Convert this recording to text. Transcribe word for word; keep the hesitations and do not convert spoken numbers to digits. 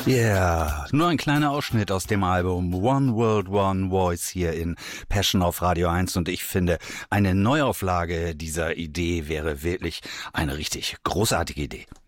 Yeah, nur ein kleiner Ausschnitt aus dem Album One World, One Voice hier in Passion auf Radio eins und ich finde, eine Neuauflage dieser Idee wäre wirklich eine richtig großartige Idee.